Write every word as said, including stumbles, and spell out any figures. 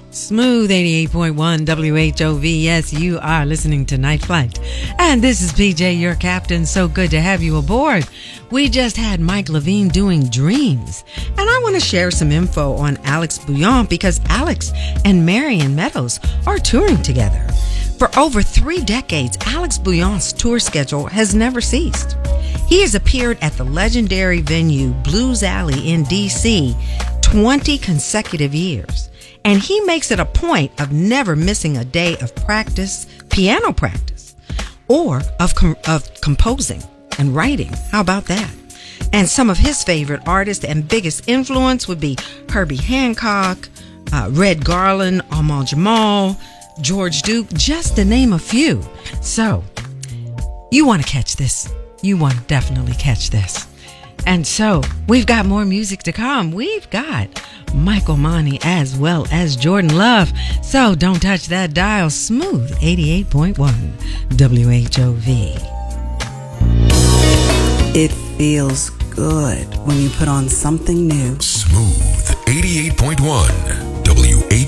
Smooth eighty-eight point one W H O V. Yes, you are listening to Night Flight. And this is P J, your captain. So good to have you aboard. We just had Mike Levine doing Dreams. And I want to share some info on Alex Bouillon because Alex and Marion Meadows are touring together. For over three decades, Alex Bouillon's tour schedule has never ceased. He has appeared at the legendary venue Blues Alley in D C twenty consecutive years. And he makes it a point of never missing a day of practice, piano practice, or of com- of composing and writing. How about that? And some of his favorite artists and biggest influence would be Herbie Hancock, uh, Red Garland, Ahmad Jamal, George Duke, just to name a few. So, you want to catch this. You want to definitely catch this. And so, we've got more music to come. We've got Michael Mani as well as Jordan Love. So, don't touch that dial. Smooth eighty-eight point one W H O V. It feels good when you put on something new. Smooth eighty-eight point one